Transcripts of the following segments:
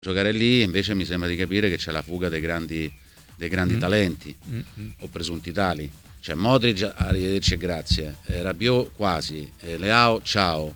giocare lì, invece mi sembra di capire che c'è la fuga dei grandi talenti o presunti tali. Cioè Modric, arrivederci e grazie, Rabiot quasi, Leao ciao,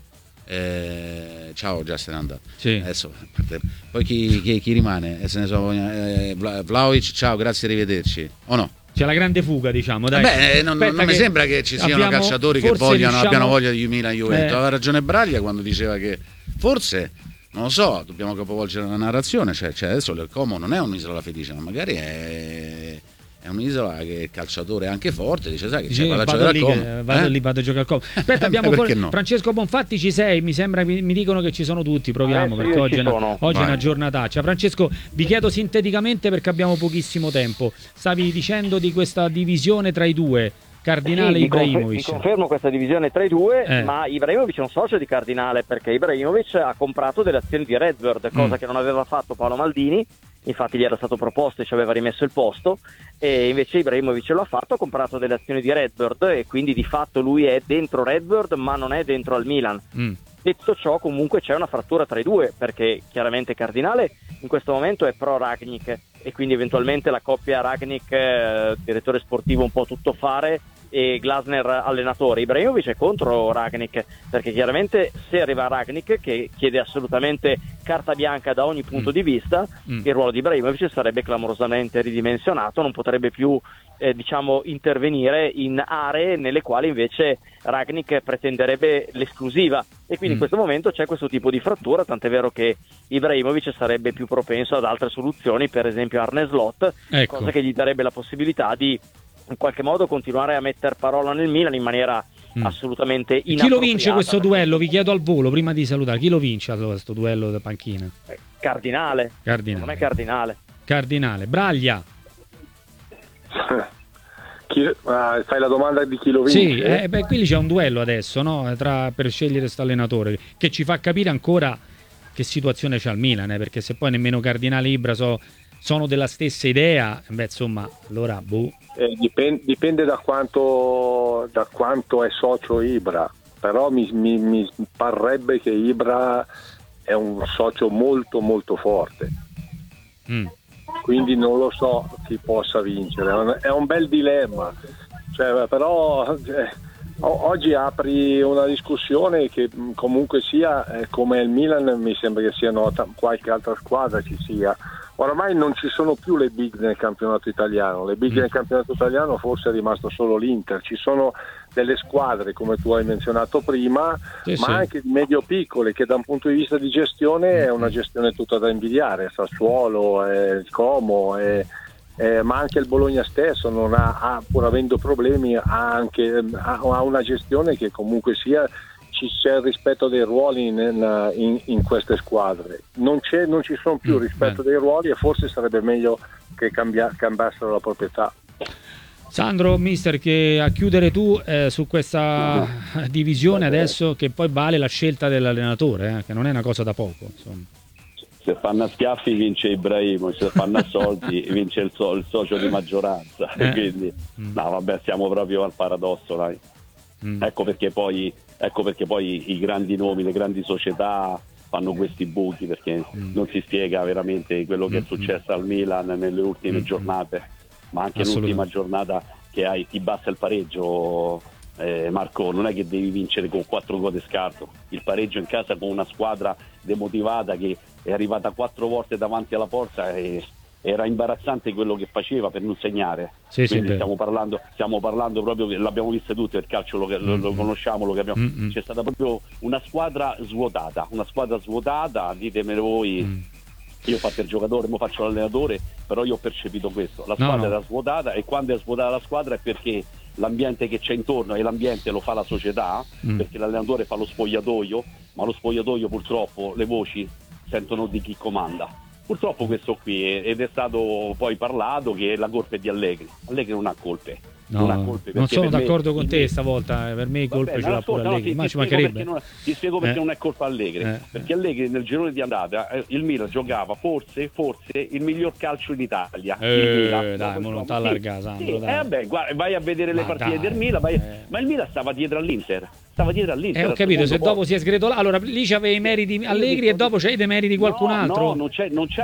ciao, già se n'è andato. Sì. Adesso, poi chi rimane? Se ne so, Vlahovic ciao, grazie, arrivederci, o no? C'è la grande fuga, diciamo, dai. Beh, non mi sembra che ci siano calciatori che abbiano voglia di Milan-Juventus. Aveva ragione Braglia quando diceva che forse, non lo so, dobbiamo capovolgere la narrazione, cioè adesso il Como non è un'isola felice, ma magari è un'isola che il calciatore è anche forte, dice sai che c'è, vado a giocare al Como. Vado a giocare al Como. Aspetta, abbiamo no? Francesco Bonfatti, ci sei? Mi sembra, mi dicono che ci sono tutti, proviamo perché oggi è una giornataccia. Francesco, vi chiedo sinteticamente perché abbiamo pochissimo tempo. Stavi dicendo di questa divisione tra i due, Cardinale e Ibrahimovic. Ti confermo questa divisione tra i due, ma Ibrahimovic è un socio di Cardinale perché Ibrahimovic ha comprato delle azioni di Redbird, cosa che non aveva fatto Paolo Maldini. Infatti gli era stato proposto e ci aveva rimesso il posto, e invece Ibrahimovic lo ha fatto, ha comprato delle azioni di Redbird e quindi di fatto lui è dentro Redbird ma non è dentro al Milan. Detto ciò, comunque c'è una frattura tra i due, perché chiaramente Cardinale in questo momento è pro Rangnick e quindi eventualmente la coppia Rangnick, direttore sportivo un po' tuttofare, e Glasner allenatore. Ibrahimovic è contro Rangnick perché chiaramente se arriva Rangnick, che chiede assolutamente carta bianca da ogni punto di vista, il ruolo di Ibrahimovic sarebbe clamorosamente ridimensionato, non potrebbe più intervenire in aree nelle quali invece Rangnick pretenderebbe l'esclusiva, e quindi in questo momento c'è questo tipo di frattura, tant'è vero che Ibrahimovic sarebbe più propenso ad altre soluzioni, per esempio Arne Slot, cosa che gli darebbe la possibilità di in qualche modo continuare a mettere parola nel Milan in maniera assolutamente inappropriata. Chi lo vince questo duello? Vi chiedo al volo prima di salutare, chi lo vince questo duello da panchina? Cardinale. Non è Cardinale. Braglia. Fai la domanda di chi lo vince? Sì, qui c'è un duello adesso, no? Per scegliere questo allenatore, che ci fa capire ancora che situazione c'ha il Milan, perché se poi nemmeno Cardinale e Ibra sono della stessa idea, insomma, allora dipende da quanto è socio Ibra, però mi parrebbe che Ibra è un socio molto molto forte, quindi non lo so chi possa vincere, è un bel dilemma, però oggi apri una discussione che comunque sia, come il Milan mi sembra che siano qualche altra squadra ci sia. Oramai non ci sono più le big nel campionato italiano, nel campionato italiano forse è rimasto solo l'Inter, ci sono delle squadre come tu hai menzionato prima, anche medio piccole, che da un punto di vista di gestione è una gestione tutta da invidiare, Sassuolo, il Como, ma anche il Bologna stesso non pur avendo problemi ha una gestione che comunque sia c'è il rispetto dei ruoli in queste squadre, non ci sono più rispetto dei ruoli, e forse sarebbe meglio che cambiassero la proprietà. Sandro, mister, che a chiudere tu su questa divisione adesso, che poi vale la scelta dell'allenatore, che non è una cosa da poco, insomma. Se fanno a schiaffi vince Ibrahimovic, se fanno a soldi vince il socio di maggioranza, quindi no, vabbè, siamo proprio al paradosso, dai. Ecco perché poi i grandi nomi, le grandi società fanno questi buchi, perché non si spiega veramente quello che è successo al Milan nelle ultime giornate, ma anche l'ultima giornata che ti basta il pareggio, Marco, non è che devi vincere con 4 gol di scarto, il pareggio in casa con una squadra demotivata che è arrivata 4 volte davanti alla porta e era imbarazzante quello che faceva per non segnare. Quindi stiamo parlando proprio, che l'abbiamo visto tutti, il calcio lo conosciamo, c'è stata proprio una squadra svuotata, ditemelo voi. Io ho fatto il giocatore, mo faccio l'allenatore, però io ho percepito questo, la squadra era svuotata, e quando è svuotata la squadra è perché l'ambiente che c'è intorno, e l'ambiente lo fa la società, perché l'allenatore fa lo spogliatoio, ma lo spogliatoio purtroppo le voci sentono di chi comanda. Purtroppo questo qui, ed è stato poi parlato che la colpa è di Allegri non ha colpe, non sono d'accordo con te stavolta, per me i colpe ce l'ha pure Allegri, ma ci mancherebbe. Ti spiego perché non è colpa Allegri, perché Allegri nel girone di andata il Milan giocava forse il miglior calcio in Italia. Dai, ma non t'allarga, Sandro, vabbè, guarda, vai a vedere le partite del Milan, ma il Milan stava dietro all'Inter. Ho capito, se dopo si è sgretolato, allora lì c'aveva i meriti Allegri e dopo c'hai dei meriti qualcun altro. No, non c'è